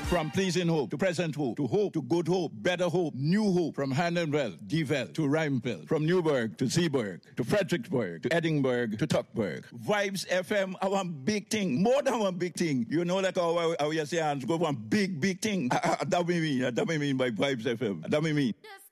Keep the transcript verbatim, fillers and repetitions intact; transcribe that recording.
From pleasing hope to present hope to hope to good hope, better hope, new hope. From Hannonville, Deville to Rhymeville. From Newburgh to Zeeburg to Fredericksburg to Edinburgh to Tuckburg. Vibes F M, our big thing. More than one big thing. You know like how, how you say, go one big, big thing. That we mean. That we mean by Vibes F M. That we mean. Yes.